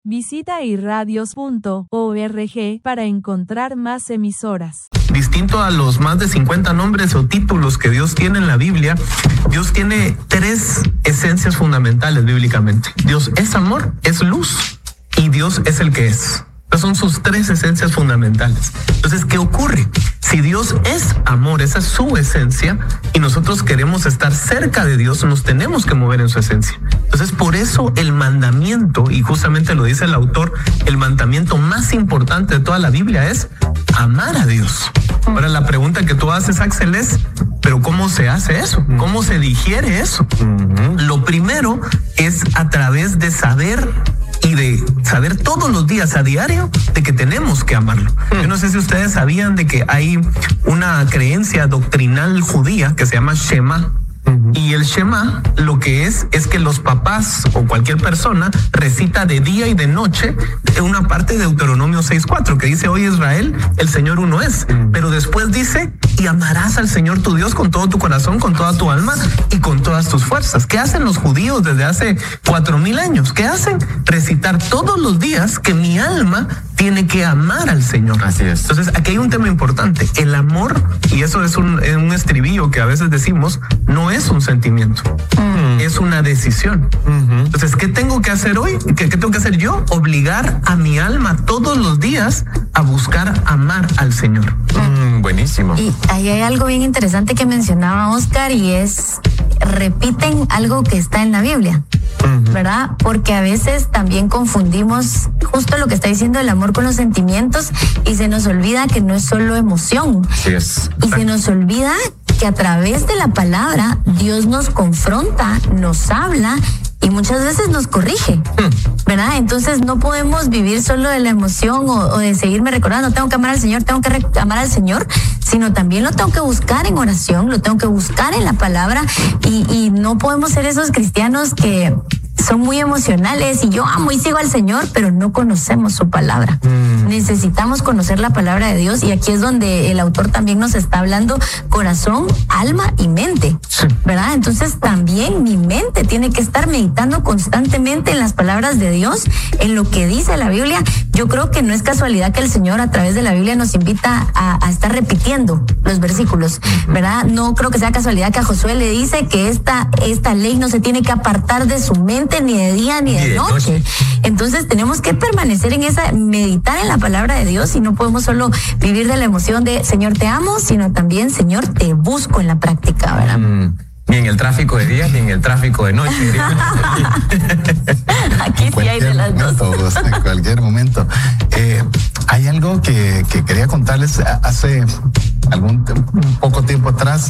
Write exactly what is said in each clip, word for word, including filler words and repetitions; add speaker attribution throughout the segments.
Speaker 1: Visita irradios punto org para encontrar más emisoras.
Speaker 2: Distinto a los más de cincuenta nombres o títulos que Dios tiene en la Biblia, Dios tiene tres esencias fundamentales bíblicamente. Dios es amor, es luz y Dios es el que es. Esas son sus tres esencias fundamentales. Entonces, ¿qué ocurre? Si Dios es amor, esa es su esencia, y nosotros queremos estar cerca de Dios, nos tenemos que mover en su esencia. Entonces, por eso el mandamiento, y justamente lo dice el autor, el mandamiento más importante de toda la Biblia es amar a Dios. Ahora, la pregunta que tú haces, Axel, es, ¿pero cómo se hace eso? ¿Cómo se digiere eso? Uh-huh. Lo primero es a través de saber y de saber todos los días a diario de que tenemos que amarlo. Yo no sé si ustedes sabían de que hay una creencia doctrinal judía que se llama Shema. Uh-huh. Y el Shema lo que es es que los papás o cualquier persona recita de día y de noche una parte de Deuteronomio seis cuatro que dice: oye Israel, el Señor uno es. Uh-huh. Pero después dice: y amarás al Señor tu Dios con todo tu corazón, con toda tu alma y con todas tus fuerzas. ¿Qué hacen los judíos desde hace cuatro mil años? ¿Qué hacen? Recitar todos los días que mi alma tiene que amar al Señor.
Speaker 3: Así es.
Speaker 2: Entonces, aquí hay un tema importante. El amor, y eso es un, un estribillo que a veces decimos, no es un sentimiento, uh-huh. es una decisión. Uh-huh. Entonces, ¿qué tengo que hacer hoy? ¿Qué, ¿Qué tengo que hacer yo? Obligar a mi alma todos los días a buscar amar al Señor.
Speaker 3: Uh-huh. Buenísimo.
Speaker 4: Y ahí hay algo bien interesante que mencionaba Oscar, y es, repiten algo que está en la Biblia. Uh-huh. ¿Verdad? Porque a veces también confundimos justo lo que está diciendo el amor con los sentimientos, y se nos olvida que no es solo emoción.
Speaker 3: Sí es.
Speaker 4: Y se nos olvida que a través de la palabra Dios nos confronta, nos habla y muchas veces nos corrige, ¿verdad? Entonces no podemos vivir solo de la emoción o, o de seguirme recordando, tengo que amar al Señor, tengo que re- amar al Señor, sino también lo tengo que buscar en oración, lo tengo que buscar en la palabra, y, y no podemos ser esos cristianos que son muy emocionales y yo amo y sigo al Señor, pero no conocemos su palabra. Mm. Necesitamos conocer la palabra de Dios, y aquí es donde el autor también nos está hablando corazón, alma y mente, sí. ¿verdad? Entonces también mi mente tiene que estar meditando constantemente en las palabras de Dios, en lo que dice la Biblia. Yo creo que no es casualidad que el Señor a través de la Biblia nos invita a, a estar repitiendo los versículos, ¿verdad? No creo que sea casualidad que a Josué le dice que esta, esta ley no se tiene que apartar de su mente ni de día ni de, de noche. noche. Entonces tenemos que permanecer en esa, meditar en la palabra de Dios, y no podemos solo vivir de la emoción de Señor te amo, sino también Señor te busco en la práctica, ¿verdad? Mm.
Speaker 3: Ni en el tráfico de día, ni en el tráfico de noche.
Speaker 4: Aquí sí hay de las dos.
Speaker 5: Todos, en cualquier momento. Eh, hay algo que, que quería contarles. Hace algún un poco tiempo atrás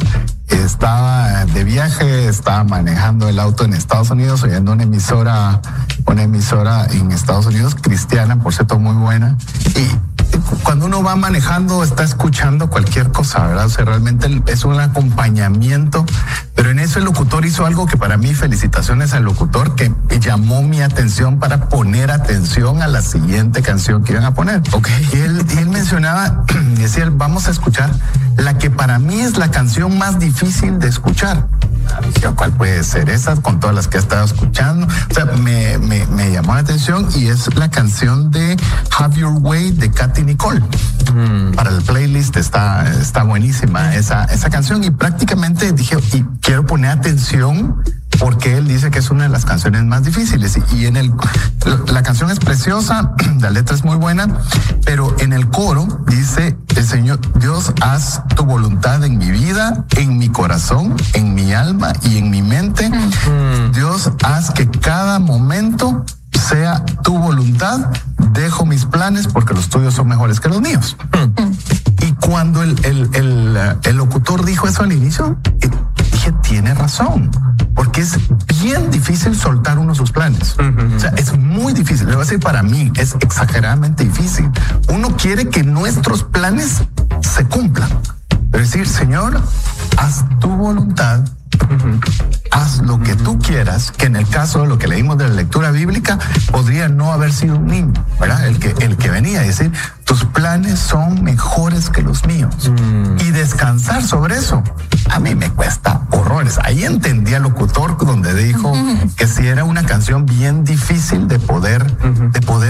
Speaker 5: estaba de viaje, estaba manejando el auto en Estados Unidos, oyendo una emisora, una emisora en Estados Unidos, cristiana, por cierto, muy buena. Y cuando uno va manejando, está escuchando cualquier cosa, ¿verdad? O sea, realmente es un acompañamiento, pero en eso el locutor hizo algo que para mí, felicitaciones al locutor, que llamó mi atención para poner atención a la siguiente canción que iban a poner. Okay. Y él, y él mencionaba, decía, vamos a escuchar la que para mí es la canción más difícil de escuchar. ¿Cuál puede ser esa? Con todas las que he estado escuchando. O sea, me, me, me llamó la atención, y es la canción de Have Your Way de Katy Nicole. Mm. Para el playlist está, está buenísima esa, esa canción, y prácticamente dije, y quiero poner atención porque él dice que es una de las canciones más difíciles. Y, y en el, la canción es preciosa, la letra es muy buena, pero en el coro dice: el Señor, Dios, haz tu voluntad en mi vida, en mi corazón, en mi alma y en mi mente. Mm. Dios, haz que cada momento sea tu voluntad. Dejo mis planes porque los tuyos son mejores que los míos. Mm. Y cuando el, el, el, el locutor dijo eso al inicio, dije, tiene razón, porque es bien difícil soltar uno sus planes. Uh-huh. O sea, es muy difícil. Le voy a decir, para mí es exageradamente difícil. Uno quiere que nuestros planes se cumplan. Es decir, Señor, haz tu voluntad. Uh-huh. Haz lo que tú quieras, que en el caso de lo que leímos de la lectura bíblica podría no haber sido un niño, ¿verdad? El que, el que venía a decir, tus planes son mejores que los míos. Mm. Y descansar sobre eso, a mí me cuesta horrores. Ahí entendí al locutor donde dijo uh-huh. que si era una canción bien difícil de poder, uh-huh. de poder